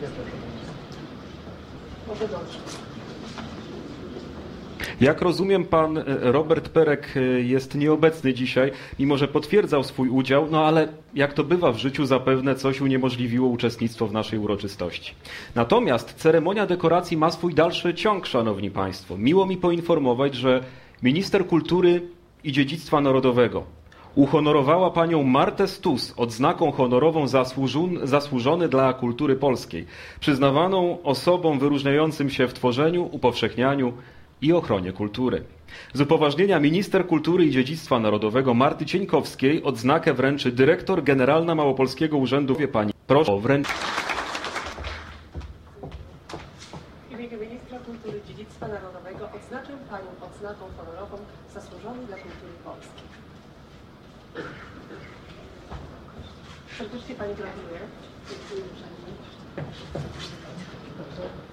Jak rozumiem, pan Robert Perek jest nieobecny dzisiaj, mimo że potwierdzał swój udział, no ale jak to bywa w życiu, zapewne coś uniemożliwiło uczestnictwo w naszej uroczystości. Natomiast ceremonia dekoracji ma swój dalszy ciąg, szanowni państwo. Miło mi poinformować, że minister kultury i dziedzictwa narodowego uhonorowała panią Martę Stus odznaką honorową zasłużony dla kultury polskiej, przyznawaną osobom wyróżniającym się w tworzeniu, upowszechnianiu i ochronie kultury. Z upoważnienia minister kultury i dziedzictwa narodowego Marty Cieńkowskiej odznakę wręczy dyrektor generalna Małopolskiego Urzędu. Pani, proszę o wręczenie. W imieniu ministra kultury i dziedzictwa narodowego odznaczam panią odznaką honorową zasłużony dla kultury polskiej. Serdecznie pani gratuluję. Dziękuję uprzejmie.